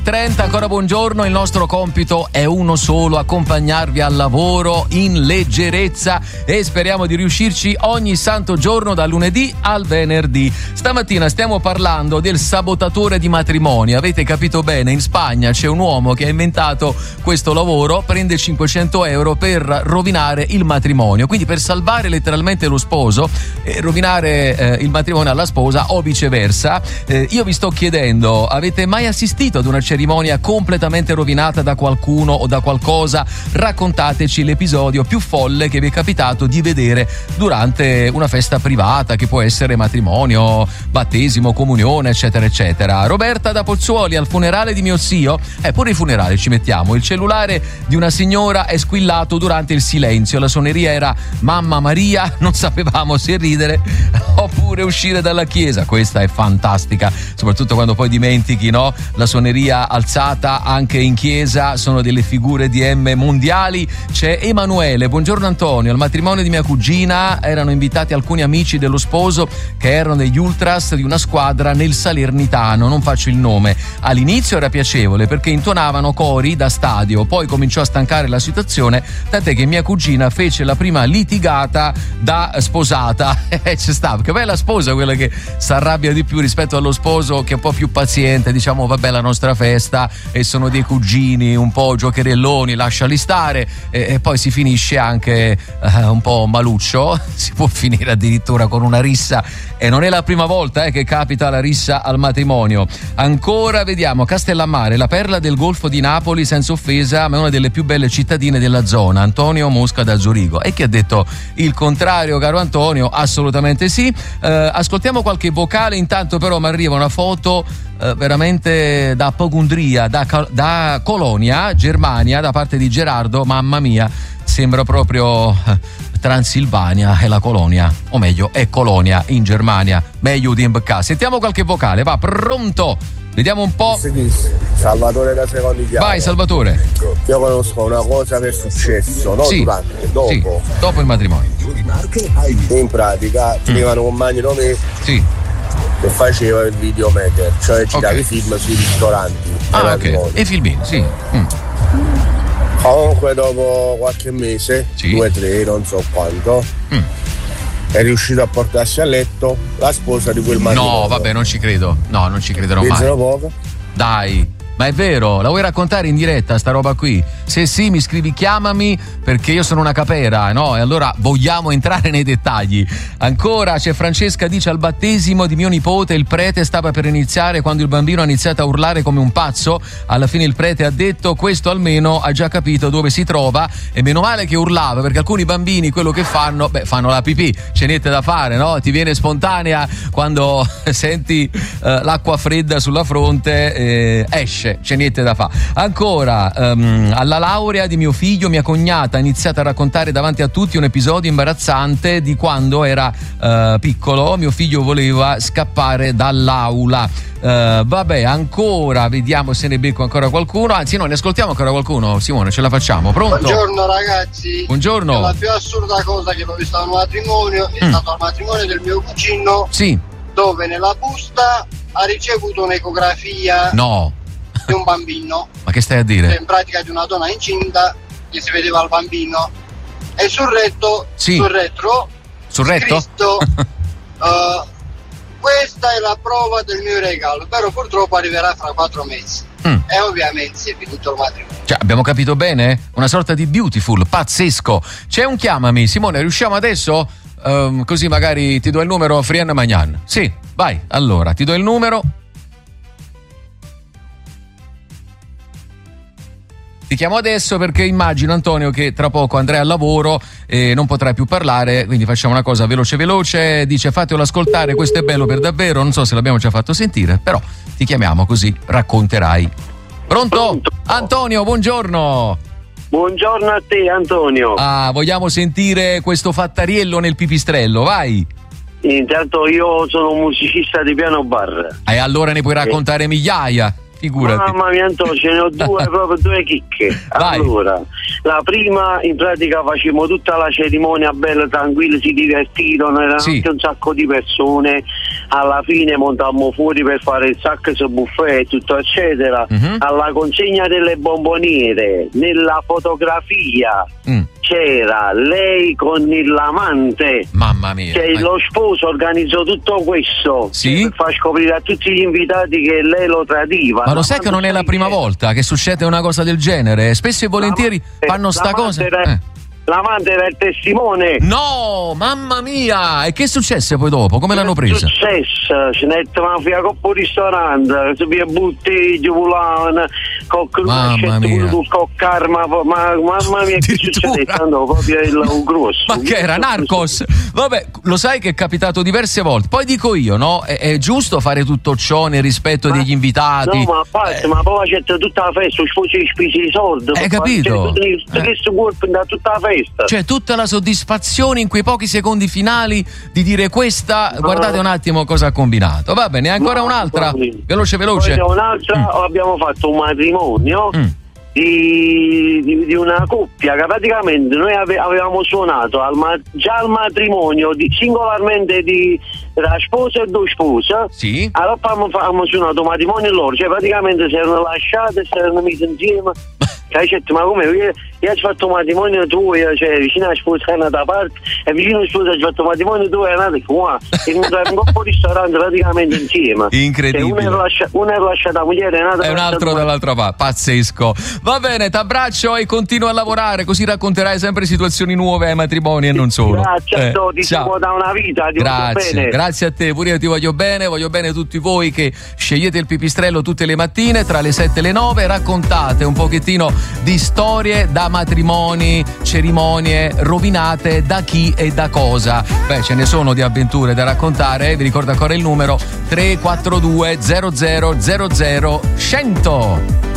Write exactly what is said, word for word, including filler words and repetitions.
trenta, ancora buongiorno, il nostro compito è uno solo: accompagnarvi al lavoro in leggerezza, e speriamo di riuscirci ogni santo giorno dal lunedì al venerdì. Stamattina stiamo parlando del sabotatore di matrimoni. Avete capito bene, in Spagna c'è un uomo che ha inventato questo lavoro, prende cinquecento euro per rovinare il matrimonio, quindi per salvare letteralmente lo sposo e rovinare eh, il matrimonio alla sposa o viceversa. Eh, io vi sto chiedendo, avete mai assistito ad una cerimonia completamente rovinata da qualcuno o da qualcosa? Raccontateci l'episodio più folle che vi è capitato di vedere durante una festa privata, che può essere matrimonio, battesimo, comunione, eccetera eccetera. Roberta da Pozzuoli: al funerale di mio zio, eh pure i funerali ci mettiamo, il cellulare di una signora è squillato durante il silenzio, la suoneria era Mamma Maria, non sapevamo se ridere oppure uscire dalla chiesa. Questa è fantastica, soprattutto quando poi dimentichi, no? La suoneria alzata anche in chiesa, sono delle figure di M mondiali. C'è Emanuele: buongiorno Antonio, al matrimonio di mia cugina erano invitati alcuni amici dello sposo che erano degli ultras di una squadra nel Salernitano, non faccio il nome. All'inizio era piacevole perché intonavano cori da stadio, poi cominciò a stancare la situazione, tant'è che mia cugina fece la prima litigata da sposata. C'è sta, che bella sposa quella che si arrabbia di più rispetto allo sposo che è un po' più paziente, diciamo vabbè la nostra festa e sono dei cugini un po' giocherelloni, lasciali stare, e, e poi si finisce anche eh, un po' maluccio, si può finire addirittura con una rissa, e non è la prima volta eh, che capita la rissa al matrimonio. Ancora vediamo Castellammare, la perla del Golfo di Napoli, senza offesa ma è una delle più belle cittadine della zona. Antonio Mosca da Zurigo. E chi ha detto il contrario, caro Antonio? Assolutamente sì. Eh, ascoltiamo qualche vocale, intanto però mi arriva una foto eh, veramente da Pogundria, da, da Colonia, Germania, da parte di Gerardo. Mamma mia, sembra proprio Transilvania è la Colonia, o meglio è Colonia in Germania, meglio di M B K. Sentiamo qualche vocale, va, pronto? Vediamo un po'. Salvatore da Secondi Chiaro. Vai Salvatore. Io conosco una cosa che è successo, non sì, durante, dopo. Sì, dopo il matrimonio. In pratica tenevano con Magno me sì. che faceva il videomaker, cioè girava okay. i film sui ristoranti. Ah ok, e i filmini, sì. Mm. Comunque dopo qualche mese, sì. due, tre, non so quanto, mm. è riuscito a portarsi a letto la sposa di quel marito. No, vabbè, non ci credo. No, non ci crederò mai. Poco? Dai, ma è vero? La vuoi raccontare in diretta sta roba qui? Se sì, mi scrivi, chiamami, perché io sono una capera, no? E allora vogliamo entrare nei dettagli. Ancora c'è Francesca, dice: al battesimo di mio nipote il prete stava per iniziare quando il bambino ha iniziato a urlare come un pazzo. Alla fine il prete ha detto: questo almeno ha già capito dove si trova, e meno male che urlava, perché alcuni bambini quello che fanno, beh, fanno la pipì, c'è niente da fare, no? Ti viene spontanea quando senti eh, l'acqua fredda sulla fronte, eh, esce, c'è niente da fare. Ancora um, alla laurea di mio figlio mia cognata ha iniziato a raccontare davanti a tutti un episodio imbarazzante di quando era uh, piccolo. Mio figlio voleva scappare dall'aula. Uh, vabbè, ancora vediamo se ne becco ancora qualcuno. Anzi no, ne ascoltiamo ancora qualcuno. Simone, ce la facciamo, pronto? Buongiorno ragazzi. Buongiorno. La più assurda cosa che ho visto a un matrimonio è mm. stato al matrimonio del mio cugino, sì, dove nella busta ha ricevuto un'ecografia no di un bambino. Ma che stai a dire? In pratica di una donna incinta, che si vedeva il bambino, e sul retro, sì. sul retro sul retro scritto uh, questa è la prova del mio regalo, però purtroppo arriverà fra quattro mesi. Mm. E ovviamente si è finito il matrimonio. Cioè, abbiamo capito bene? Una sorta di Beautiful, pazzesco. C'è un chiamami, Simone, riusciamo adesso? Um, così magari ti do il numero Frian Magnan. Sì, vai, allora, ti do il numero. Ti chiamo adesso perché immagino, Antonio, che tra poco andrai al lavoro e non potrai più parlare, quindi facciamo una cosa veloce veloce. Dice: fatelo ascoltare, questo è bello per davvero. Non so se l'abbiamo già fatto sentire, però ti chiamiamo così racconterai. Pronto? Pronto? Antonio, buongiorno. Buongiorno a te, Antonio. Ah, vogliamo sentire questo fattariello nel pipistrello, vai. Intanto io sono un musicista di piano bar. E allora ne puoi raccontare eh. migliaia. Figurati. Mamma mia, Antonio, ce ne ho due, proprio due chicche. Vai. Allora, la prima, in pratica facevamo tutta la cerimonia bella, tranquilla, si divertirono, erano sì. anche un sacco di persone. Alla fine montammo fuori per fare il sacco buffet e tutto eccetera. Mm-hmm. Alla consegna delle bomboniere, nella fotografia mm. c'era lei con l'amante. Mamma mia. Cioè, lo sposo organizzò tutto questo sì? per far scoprire a tutti gli invitati che lei lo tradiva. Ma lo sai che non è la prima volta che succede una cosa del genere? Spesso e volentieri l'amante, fanno sta cosa. Era, eh. L'amante era il testimone. No, mamma mia! E che successe poi dopo? Come l'hanno presa? È successo, ce n'è mafia coppo ristorante, si via bottiglie, volavano, con cruscetto, con karma, ma mamma mia che succede? Stando proprio il grosso. Ma che era Narcos? Vabbè, lo sai che è capitato diverse volte. Poi dico io, no? È, è giusto fare tutto ciò nel rispetto ma, degli invitati. No, ma a parte, eh. ma poi c'è tutta la festa, sposi spesi i soldi. Hai capito? C'è questo corpo da tutta la festa. Cioè tutta la soddisfazione in quei pochi secondi finali di dire questa, no. Guardate un attimo cosa ha combinato. Va bene, ancora no, un'altra? Veloce, veloce. Poi un'altra, mm. abbiamo fatto un matrimonio mm. di, di, di una coppia che praticamente noi ave, avevamo suonato al, già al matrimonio di, singolarmente di la sposa e due spose. Sì. Allora abbiamo suonato matrimonio loro, cioè praticamente si erano lasciate, si erano messi insieme. Hai detto, ma come? Io, io ho fatto un matrimonio tuo, cioè vicino alla sposa è andata a parte e vicino alla sposa ho fatto un matrimonio tuo e è andata qua. E un po' ristorante praticamente insieme. Incredibile. Cioè, uno era lasciata la moglie e un altro dall'altra parte. Pazzesco. Va bene, t'abbraccio e continua a lavorare, così racconterai sempre situazioni nuove ai matrimoni e non solo. Grazie, eh, ti seguo da una vita, ti grazie, bene. Grazie a te, pure io ti voglio bene, voglio bene tutti voi che scegliete il pipistrello tutte le mattine tra le sette e le nove, raccontate un pochettino di storie da matrimoni, cerimonie rovinate da chi e da cosa. Beh, ce ne sono di avventure da raccontare, eh? Vi ricordo ancora il numero tre quattro due zero zero zero zero cento.